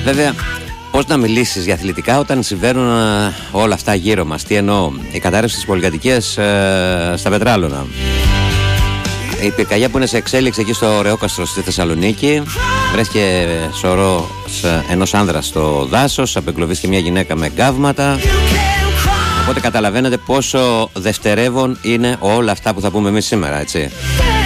Βέβαια, πώς να μιλήσεις για αθλητικά όταν συμβαίνουν όλα αυτά γύρω μας? Τι εννοώ? Η κατάρρευση της πολυκατοικίας στα Πετράλωνα, η πυρκαγιά που είναι σε εξέλιξη εκεί στο Ρεόκαστρο στη Θεσσαλονίκη, βρέθηκε σωρός ενός άνδρα στο δάσος, απεγκλωβίστηκε μια γυναίκα με γκάβματα. Οπότε καταλαβαίνετε πόσο δευτερεύον είναι όλα αυτά που θα πούμε εμείς σήμερα, έτσι.